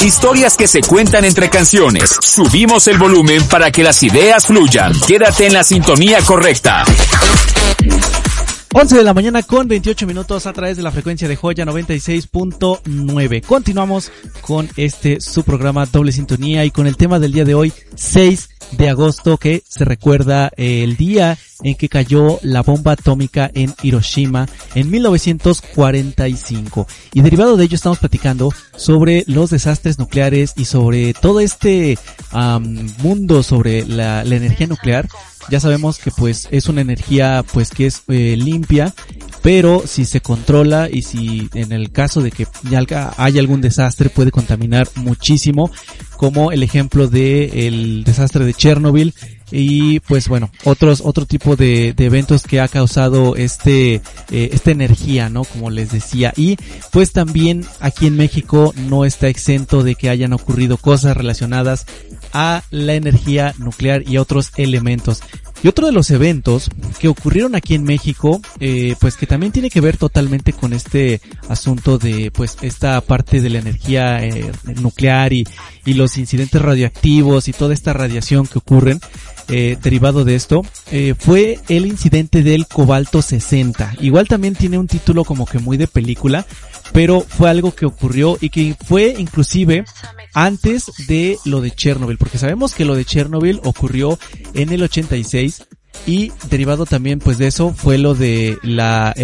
Historias que se cuentan entre canciones. Subimos el volumen para que las ideas fluyan. Quédate en la sintonía correcta. 11 de la mañana con 28 minutos a través de la frecuencia de Joya 96.9. Continuamos con su programa Doble Sintonía y con el tema del día de hoy, 6 de agosto, que se recuerda el día en que cayó la bomba atómica en Hiroshima en 1945. Y derivado de ello estamos platicando sobre los desastres nucleares y sobre todo mundo sobre la energía nuclear. Ya sabemos que pues es una energía pues que es limpia, pero si se controla y si en el caso de que ya haya algún desastre puede contaminar muchísimo, como el ejemplo de el desastre de Chernobyl y pues bueno, otro tipo de eventos que ha causado esta energía, ¿no? Como les decía. Y pues también aquí en México no está exento de que hayan ocurrido cosas relacionadas a la energía nuclear y a otros elementos. Y otro de los eventos que ocurrieron aquí en México, pues que también tiene que ver totalmente con este asunto de pues esta parte de la energía nuclear y los incidentes radioactivos y toda esta radiación que ocurren derivado de esto, fue el incidente del cobalto 60. Igual también tiene un título como que muy de película, pero fue algo que ocurrió y que fue inclusive antes de lo de Chernobyl, porque sabemos que lo de Chernobyl ocurrió en el 86 y derivado también pues de eso fue lo de la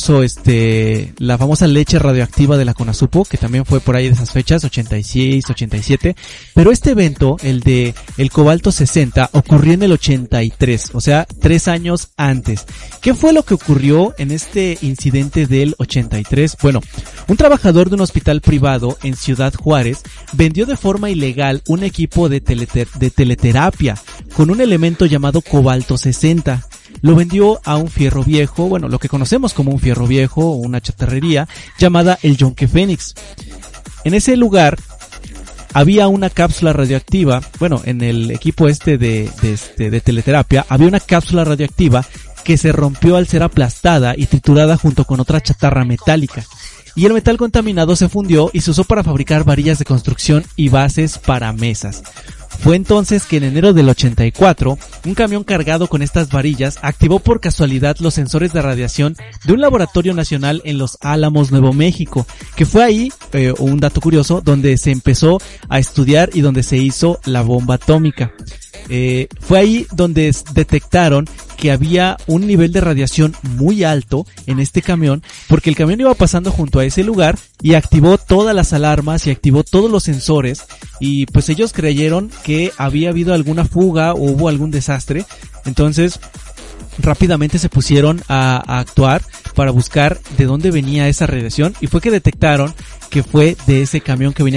famosa leche radioactiva de la Conasupo, que también fue por ahí de esas fechas, 86, 87, pero este evento, el de el cobalto 60, ocurrió en el 83, o sea, 3 años antes. ¿Qué fue lo que ocurrió en este incidente del 83? Bueno, un trabajador de un hospital privado en Ciudad Juárez vendió de forma ilegal un equipo de teleterapia con un elemento llamado cobalto 60. Lo vendió a un fierro viejo, bueno, lo que conocemos como un fierro viejo o una chatarrería llamada el Yonke Fénix. En ese lugar había una cápsula radioactiva, bueno, en el equipo de teleterapia había una cápsula radioactiva que se rompió al ser aplastada y triturada junto con otra chatarra metálica. Y el metal contaminado se fundió y se usó para fabricar varillas de construcción y bases para mesas. Fue entonces que en enero del 84, un camión cargado con estas varillas activó por casualidad los sensores de radiación de un laboratorio nacional en Los Álamos, Nuevo México, que fue ahí, un dato curioso, donde se empezó a estudiar y donde se hizo la bomba atómica. Fue ahí donde detectaron que había un nivel de radiación muy alto en este camión, porque el camión iba pasando junto a ese lugar y activó todas las alarmas y activó todos los sensores, y pues ellos creyeron que había habido alguna fuga o hubo algún desastre. Entonces rápidamente se pusieron a actuar para buscar de dónde venía esa radiación, y fue que detectaron que fue de ese camión que venía